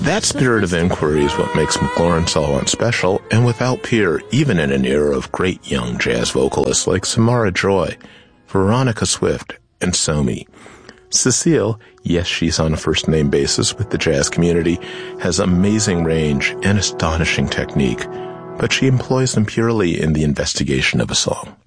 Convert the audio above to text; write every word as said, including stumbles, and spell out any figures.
That spirit of inquiry is what makes McLaurin Salvant special and without peer, even in an era of great young jazz vocalists like Samara Joy, Veronica Swift, and Somi. Cecile, yes, she's on a first-name basis with the jazz community, has amazing range and astonishing technique, but she employs them purely in the investigation of a song.